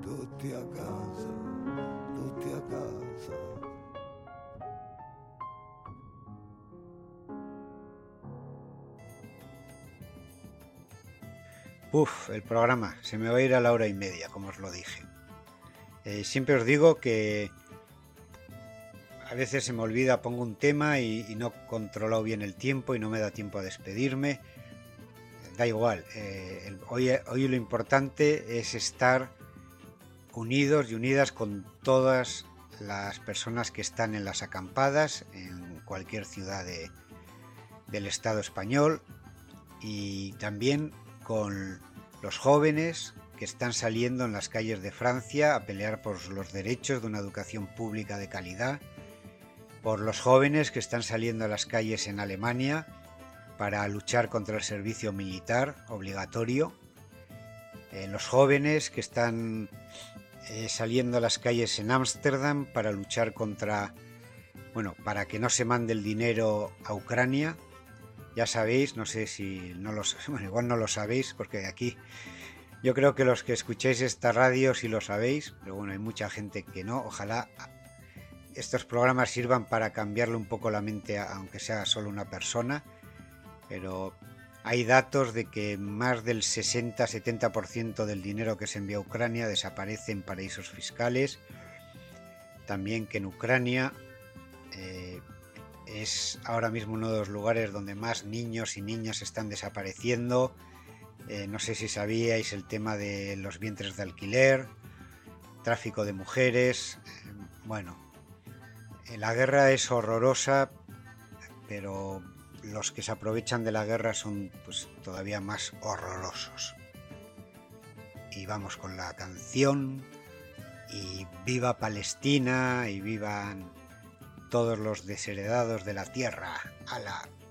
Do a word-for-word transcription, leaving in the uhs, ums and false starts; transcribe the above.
tutti a casa, tutti a casa. Uf, el programa se me va a ir a la hora y media, como os lo dije. Eh, siempre os digo que a veces se me olvida, pongo un tema y, y no he controlado bien el tiempo y no me da tiempo a despedirme. Da igual, eh, el, hoy, hoy lo importante es estar unidos y unidas con todas las personas que están en las acampadas en cualquier ciudad de, del Estado español, y también con los jóvenes que están saliendo en las calles de Francia a pelear por los derechos de una educación pública de calidad, por los jóvenes que están saliendo a las calles en Alemania para luchar contra el servicio militar obligatorio, eh, los jóvenes que están eh, saliendo a las calles en Ámsterdam para luchar contra, bueno, para que no se mande el dinero a Ucrania. Ya sabéis, no sé si no lo, bueno, igual no lo sabéis, porque aquí yo creo que los que escucháis esta radio sí lo sabéis, pero bueno, hay mucha gente que no. Ojalá estos programas sirvan para cambiarle un poco la mente, aunque sea solo una persona, pero hay datos de que más del sesenta a setenta por ciento del dinero que se envía a Ucrania desaparece en paraísos fiscales. También que en Ucrania eh, es ahora mismo uno de los lugares donde más niños y niñas están desapareciendo. Eh, no sé si sabíais el tema de los vientres de alquiler, tráfico de mujeres. Eh, bueno, la guerra es horrorosa, pero los que se aprovechan de la guerra son pues todavía más horrorosos. Y vamos con la canción, y viva Palestina, y vivan todos los desheredados de la tierra. ¡Hala!